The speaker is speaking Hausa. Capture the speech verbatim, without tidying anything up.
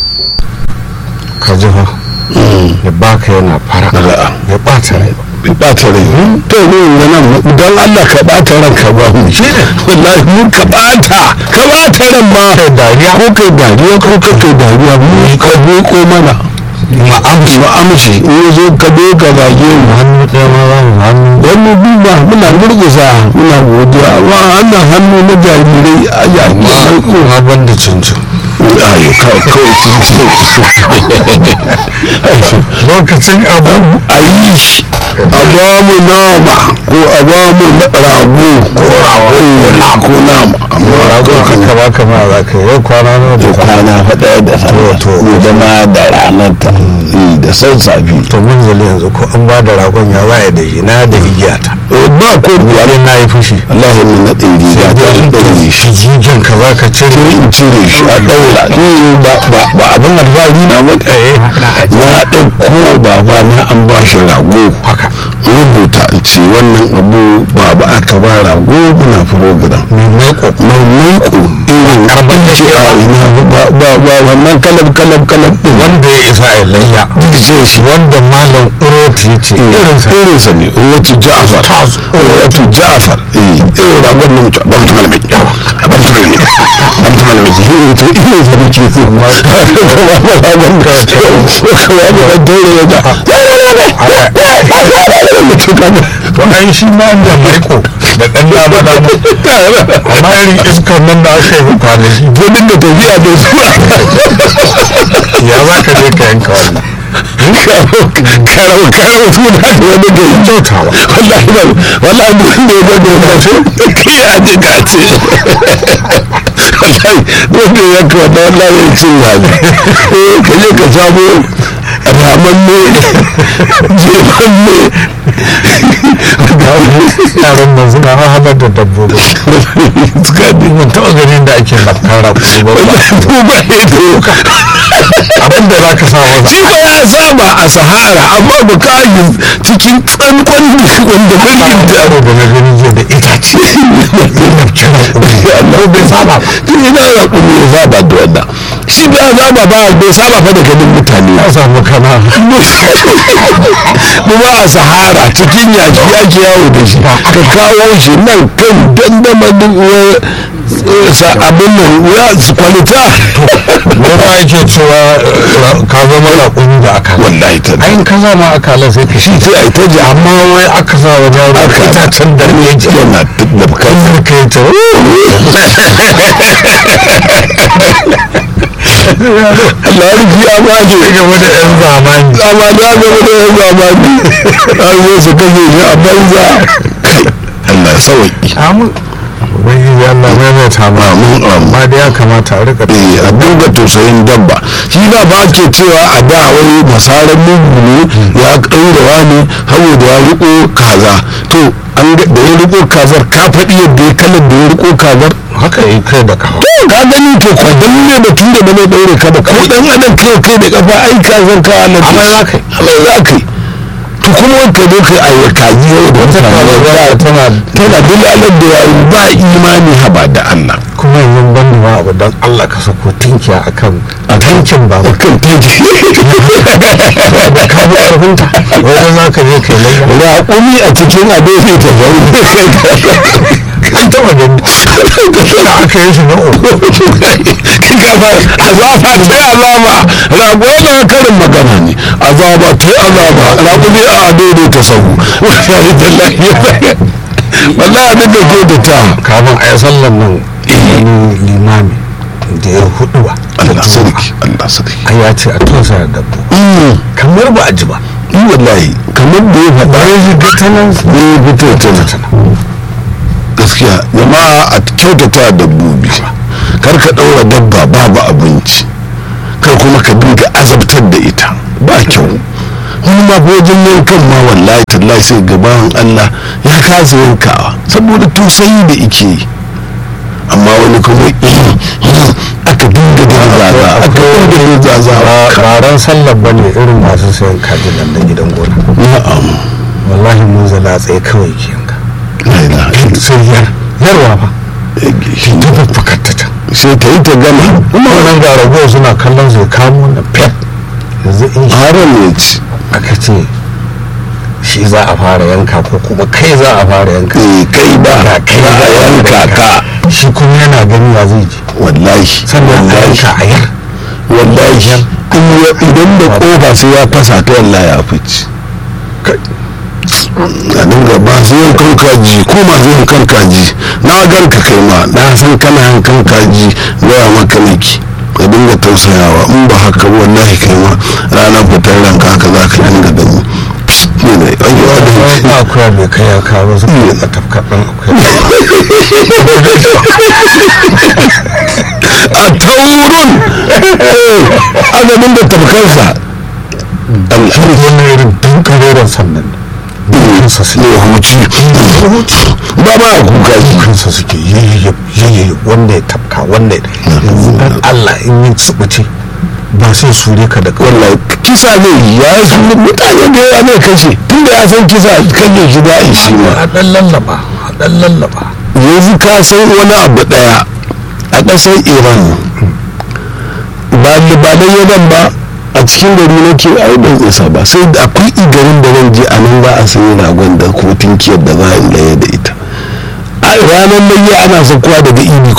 ka ji fa ya baka yana fara ya ɓata rai bai ɓata rai to ne nan don Allah ka ɓata ran ka ba mu wallahi mun ka ɓata ka ɓata ran ma dariya ko kai dariya ko ka kai dariya mu ka ko mana ma'amshi ma'amshi in ya zo ka zo ka zage mu hannu ɗaya ma za mu hannu wani duba muna murgusa muna godiya wa hannun hannu na jarirai a yaƙi ko ma ban da cincin ayo kawai cincin lokacin abu a yi shi a ba mu nama ko a ba mu rago ko rago ko nama amma rago kanka ba kama za ka yi kwana na da kwana faɗa da sarrafa da ma da ranar ta da sassafe to mun zali yanzu ko an ba da ragon ya za a da shi na da igiya ta ba ko kuwa ne na yi fushi Allah ya nuna ɗin riga ta ɗaure shi jijen ka za ka cire in cire shi a ɗaura ba abin alfahari na mata na ɗauko baba na an ba shi rago haka rubuta ce wannan abu baba aka ba rago muna program mai maiko mai maiko irin karban da ce a ina ba wannan kalab kalab kalab din wanda ya isa a layya ce shi wanda malam uroti ya ce irinsa irinsa ne uroti ja'far uroti ja'far irin ragon nan mutu ban tuma mai yawa ban tuma mai ban tuma mai shi to irinsa ne ke so ma ragon ka kawai da dole ya ga to ai shi ma da maiko da dan dama dama amma irin iskar nan da aka yi kwanaki gudun da tafiya da zuwa ya za ka je ka yanka wannan karawa karawa suna da wani gari kyautawa wallahi ba wallahi duk da ya gado ba so kai a ji gace wallahi wanda ya ka da wallahi ya ce wani eh ka je ka samu ramanne jemanne yaran nan suna halar da dabbobi suka bi mun taɓa ganin da ake lafkara ko ba ba ido abin da za ka sa wasa shi ba ya saba a sahara amma ba ka yi cikin tsankon wanda mulkin da yaro da na gani jiya da itace Allah bai saba ba tun ina ya kuma ya saba da wannan shi ba ya saba ba bai saba fa da ganin mutane ya samu kana kuma a sahara cikin yaki yaki yawo da shi ka kawo shi nan kan dandamalin abin nan ya su kwalita wani ake cewa ka zama raƙuni da aka wallahi ta ayin ka zama akala sai ka shi sai a yi ta ji amma wai aka sa wa jaro itacen da ne ji yana da bukatar ka yi ta Allah rufi a maje game da yan zamani amma da game da yan zamani an zo su kashe shi a banza Allah sauki amin ubangiji Allah mai mai tama amin amma da ya kamata a rika eh a dinga tausayin dabba shi da ba ke cewa a da wai masarar mugu ne ya kaurawa ne saboda ya riko kaza to an da ya riko kazar ka faɗi yadda ya kalar da ya riko kazar haka yi kai da kawo to ka gani to kwadan ne da tun da bane daure ka ba ko dan adam kai kai da kafa ai kazar ka Allah amma za ka yi Allah za ka yi to kuma wanka zo kai ayi kaji yau da wata kaza tana tana dalalar da yayi ba imani haba da Allah kuma yanzu ban da ma abu don Allah ka sako tinkiya akan a tankin ba kan taji da ka bi karfinta wajen za ka je kai layya raƙumi a cikin adobe ta faru an taɓa gani da aka yi shi na uku gaba azaba ta azaba rago yana karin magana ne azaba ta azaba raƙumi a adobe ta sahu wallahi tallahi wallahi abin da ke da ta kafin a yi sallan nan wani limami da ya hudu ba Allah sarki Allah sarki a ya ce a tosa da dabbo kamar ba a ji ba wallahi kamar da ya faɗa ya shiga ta nan ne ya fito ta nan gaskiya jama'a a kyautata dabbobi kar ka ɗaura dabba babu abinci kar kuma ka dinga azabtar da ita ba kyau wani ma wajen yankan ma wallahi tallahi sai gaban Allah ya kasa yankawa saboda tausayi da ike yi amma wani kuma aka dinga zaza aka dinga zaza raran sallar ba ne irin masu sayan kaji nan da gidan gona na'am wallahi mun zala tsaye kawai ke yanka sai yar yarwa ba ta fafakar ta sai ta yi ta gama kuma wannan ga ragowar suna kallon zai kamo na pep yanzu in haram ya ci aka ce shi za a fara yanka ko kuma kai za a fara yanka eh kai ba kai za a yanka ka shi kuma yana gani ya zai ji wallahi sannan a yanka a yar wallahi idan da kofa sai ya fasa ta wallahi ya fice a dinga ba su yankan kaji ko masu yankan kaji na ganka kai ma na san kana yankan kaji gaya maka nake ka dinga tausayawa in ba haka wallahi kai ma ranar fitar ranka haka za ka dinga gani ne ne an yi wadda ba akuya bai kai ya kawo su ne a tafkar ɗan akuya a taurun aka dinga tafkarsa alhamdu wani irin dan karerar sannan kansa su ne huci ba ba a kuka yi kansa suke yayyab yayyab wanda ya tafka wanda yanzu dan Allah in yi tsubuce ba sai sure ka da wallahi kisa ne ya yi sure mutane da yawa ne kashe tun da ya san kisa kalle shi da shi ma a dan lallaba a dan lallaba yanzu ka san wani abu daya a ƙasar iran ba libanan yaban ba a cikin gari nake ai ban isa ba sai da akwai igarin da zan je a nan ba a sayi ragon da ko tinkiyar da za a laye da ita a ranar layya ana sakuwa daga idi